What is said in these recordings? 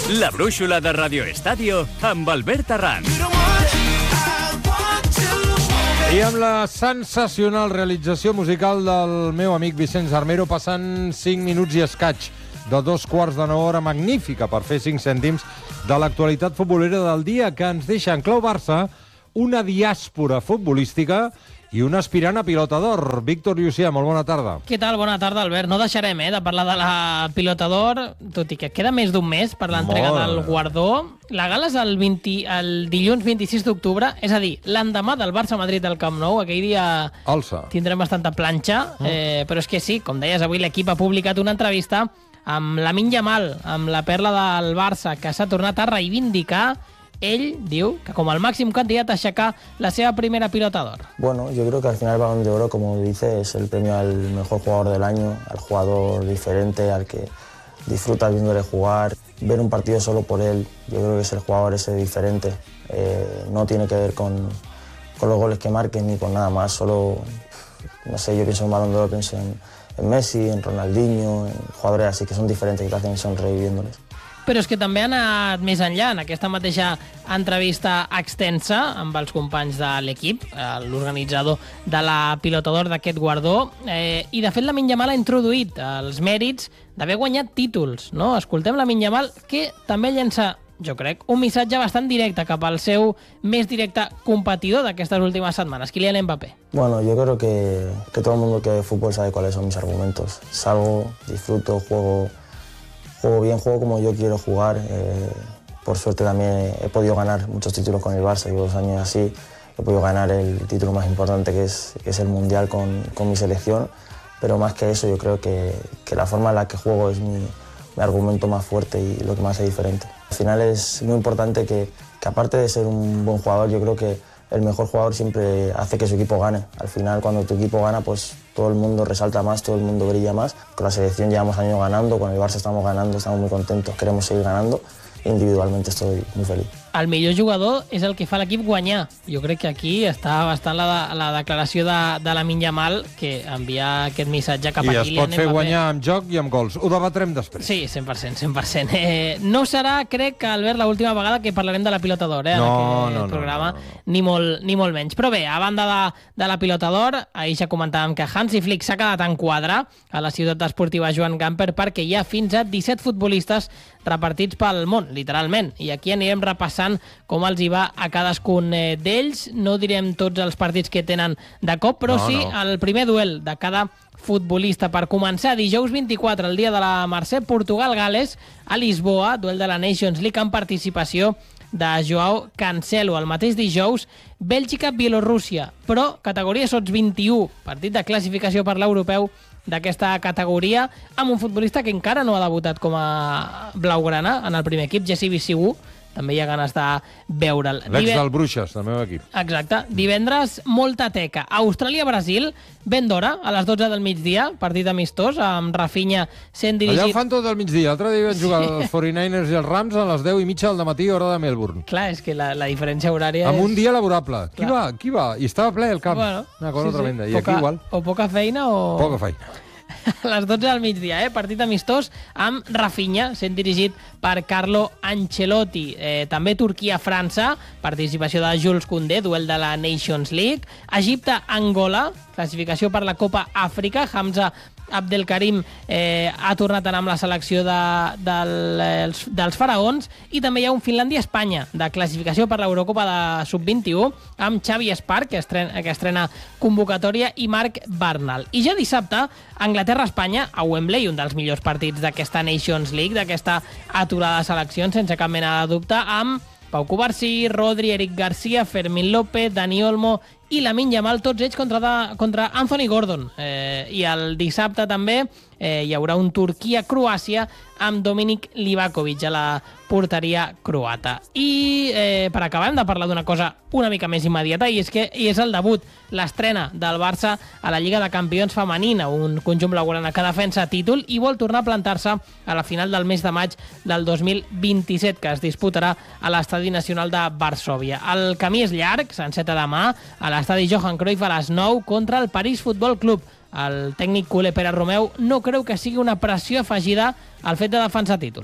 La brúixola de Radio Estadio amb Albert Arranz. I amb la sensacional realització musical del meu amic Vicenç Armero, passant 5 minuts i escaig de 2:15, hora magnífica per fer 5 cèntims de l'actualitat futbolera del dia, que ens deixa en clau Barça una diàspora futbolística i un aspirant a pilota d'or. Víctor Llucià, molt bona tarda. Què tal? Bona tarda, Albert. No deixarem de parlar de la pilota d'or, tot i que queda més d'un mes per l'entrega del guardó. La gala és el dilluns 26 d'octubre, és a dir, l'endemà del Barça-Madrid al Camp Nou. Aquell dia tindrem bastanta planxa, però és que sí, com deies, avui l'equip ha publicat una entrevista amb Lamine Yamal, amb la perla del Barça, que s'ha tornat a reivindicar. Ell diu que como el máximo candidato a aixecar la seva primera pilota d'or. Bueno, yo creo que al final el Balón de Oro, como dice, es el premio al mejor jugador del año, al jugador diferente, al que disfruta viéndole jugar, ver un partido solo por él. Yo creo que es el jugador ese diferente. No tiene que ver con los goles que marquen ni con nada más, solo, no sé, yo pienso en Balón de Oro, pienso en Messi, en Ronaldinho, en jugadores así que son diferentes, que te hacen sonreír viéndoles. Però és que també ha anat més enllà en aquesta mateixa entrevista extensa amb els companys de l'equip, l'organitzador de la pilota d'or d'aquest guardó, i de fet Lamine Yamal ha introduït els mèrits d'haver guanyat títols, no? Escoltem Lamine Yamal, que també llença, jo crec, un missatge bastant directe cap al seu més directe competidor d'aquestes últimes setmanes, Kylian Mbappé. Bueno, yo creo que todo el mundo que ve fútbol sabe cuáles son mis argumentos. Salgo, disfruto, juego bien, juego como yo quiero jugar. Por suerte también he podido ganar muchos títulos con el Barça, llevo 2 años así. He podido ganar el título más importante que es el Mundial con mi selección, pero más que eso yo creo que la forma en la que juego es mi argumento más fuerte y lo que más hace diferente. Al final es muy importante que aparte de ser un buen jugador, yo creo que el mejor jugador siempre hace que su equipo gane. Al final, cuando tu equipo gana, pues todo el mundo resalta más, todo el mundo brilla más. Con la selección llevamos años ganando, con el Barça estamos ganando, estamos muy contentos, queremos seguir ganando. Individualmente estoy muy feliz. El millor jugador és el que fa l'equip guanyar. Jo crec que aquí està bastant la declaració de Lamine Yamal, que envia aquest missatge cap a Kylian Mbappé. I es pot fer guanyar amb joc i amb gols. Ho debatrem després. Sí, 100%. No serà, crec, Albert, l'última vegada que parlarem de la pilota d'or en aquest programa, ni molt menys. Però bé, a banda de la pilota d'or, ahir ja comentàvem que Hansi Flick s'ha quedat en quadre a la ciutat esportiva Joan Gamper perquè hi ha fins a 17 futbolistes repartits pel món, literalment. I aquí anirem repassant com els hi va a cadascun d'ells. No direm tots els partits que tenen de cop, però sí el primer duel de cada futbolista. Per començar, dijous 24, el dia de la Mercè, Portugal-Gales, a Lisboa, duel de la Nations League amb participació de Joao Cancelo. El mateix dijous, Bèlgica-Bielorússia, però categoria sots 21, partit de classificació per l'europeu d'aquesta categoria, amb un futbolista que encara no ha debutat com a blaugrana en el primer equip, Jesse Bisigú. També hi ha ganes de veure'l. L'ex del Bruixes, del meu equip. Exacte. Divendres, molta teca. Austràlia-Brasil, ben d'hora, a les 12 del migdia, partit amistós, amb Rafinha sent dirigit... Allà ho fan tot el migdia. L'altre dia van jugar els 49ers i els Rams a les 10:30 del matí, hora de Melbourne. Clar, és que la diferència horària amb és... un dia laborable. Qui va? I estava ple el camp. Bueno, una cosa tremenda. I aquí igual. O poca feina o... Poca feina. A les 12 del migdia, partit amistós amb Rafinha, sent dirigit per Carlo Ancelotti. També Turquia-França, participació de Jules Koundé, duel de la Nations League. Egipte-Angola, classificació per la Copa Àfrica. Hamza Abdelkarim ha tornat a anar amb la selecció dels faraons, i també hi ha un Finlàndia-Espanya de classificació per l'Eurocopa de Sub-21 amb Xavi Esparc, que estrena convocatòria, i Marc Bernal. I ja dissabte, Anglaterra-Espanya a Wembley, un dels millors partits d'aquesta Nations League, d'aquesta aturada de seleccions, sense cap mena de dubte, amb Pau Cubarsí, Rodri, Eric Garcia, Fermín López, Dani Olmo i Lamine Yamal, tots ells contra Anthony Gordon. I el dissabte també hi haurà un Turquia-Croàcia amb Dominic Livakovic a la porteria croata. I per acabar hem de parlar d'una cosa una mica més immediata, i és el debut, l'estrena del Barça a la Lliga de Campions femenina, un conjunt blaugrana que defensa títol i vol tornar a plantar-se a la final del mes de maig del 2027, que es disputarà a l'Estadi Nacional de Varsòvia. El camí és llarg, s'enceta demà a l'Estadi Johan Cruyff a les 9 contra el París Futbol Club. El tècnic culer Pere Romeu no creu que sigui una pressió afegida al fet de defensar títol.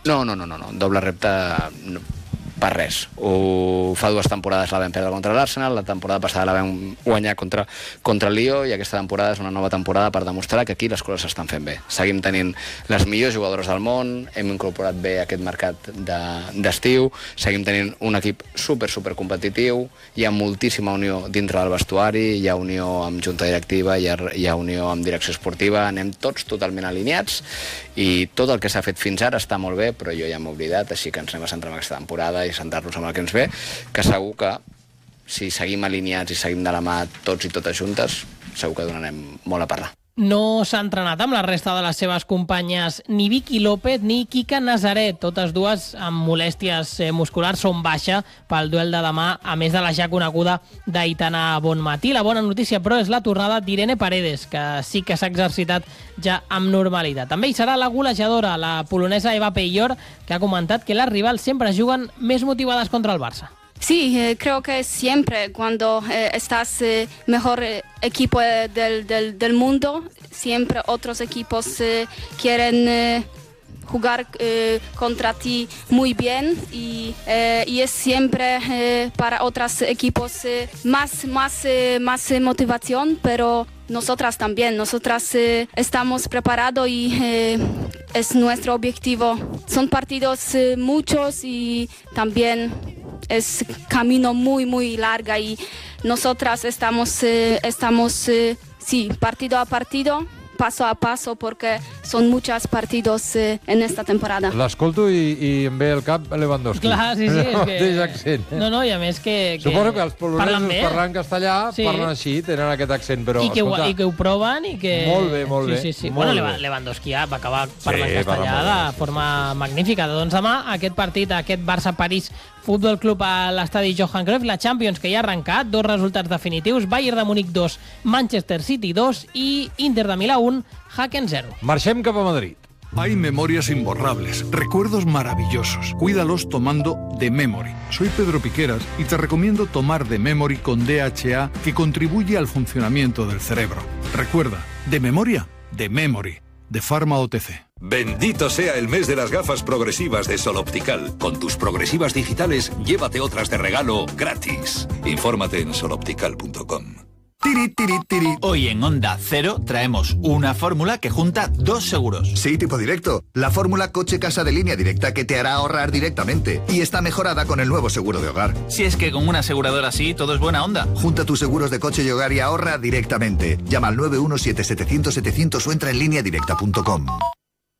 No, doble repte no, per res. Ho fa 2 temporades la vam perdre contra l'Arsenal, la temporada passada la vam guanyar contra el Lió, i aquesta temporada és una nova temporada per demostrar que aquí les coses s'estan fent bé. Seguim tenint les millors jugadores del món, hem incorporat bé aquest mercat d'estiu, seguim tenint un equip super competitiu, hi ha moltíssima unió dintre del vestuari, hi ha unió amb junta directiva, hi ha unió amb direcció esportiva, anem tots totalment alineats, i tot el que s'ha fet fins ara està molt bé, però jo ja m'he oblidat, així que ens anem a centrar en aquesta temporada i centrar-nos amb el que ens ve, que segur que si seguim alineats i seguim de la mà tots i totes juntes, segur que donarem molt a parlar. No s'ha entrenat amb la resta de les seves companyes ni Vicky López ni Kika Nazaret, totes dues amb molèsties musculars, són baixa pel duel de demà, a més de la ja coneguda d'Aitana Bonmatí. La bona notícia, però, és la tornada d'Irene Paredes, que sí que s'ha exercitat ja amb normalitat. També hi serà la golejadora, la polonesa Eva Peillor, que ha comentat que les rivals sempre juguen més motivades contra el Barça. Sí, creo que siempre cuando estás mejor equipo del mundo, siempre otros equipos quieren jugar contra ti muy bien y es siempre para otros equipos más motivación, pero nosotras también, estamos preparados y es nuestro objetivo. Son partidos muchos y también es camino muy larga y nosotras estamos partido a partido, paso a paso, porque són muchos partidos en esta temporada. L'escolto i em ve al cap Lewandowski. Clar, sí, és que... Mateix accent. No, i a més que Suposo que els polonesos parlen castellà, sí, parlen així, tenen aquest accent, però... I que ho proven i que... Molt bé. Sí. Molt Bueno, bé. Lewandowski ja va acabar parlant castellà de forma magnífica. Doncs demà, aquest partit, aquest Barça-París Futbol Club a l'estadi Johan Cruyff, la Champions, que ja ha arrencat, 2 resultats definitius, Bayern de Múnich 2, Manchester City 2 i Inter de Milà 1, Haken 0. Marxem cap a Madrid. Hay memorias imborrables, recuerdos maravillosos. Cuídalos tomando The Memory. Soy Pedro Piqueras y te recomiendo tomar The Memory con DHA, que contribuye al funcionamiento del cerebro. Recuerda, de memoria, The Memory, de Pharma OTC. Bendito sea el mes de las gafas progresivas de Sol Optical. Con tus progresivas digitales, llévate otras de regalo gratis. Infórmate en soloptical.com. Hoy en Onda Cero traemos una fórmula que junta 2 seguros. Sí, tipo directo. La fórmula coche-casa de línea directa, que te hará ahorrar directamente. Y está mejorada con el nuevo seguro de hogar. Si es que con una aseguradora así todo es buena onda. Junta tus seguros de coche y hogar y ahorra directamente. Llama al 917-700-700 o entra en lineadirecta.com.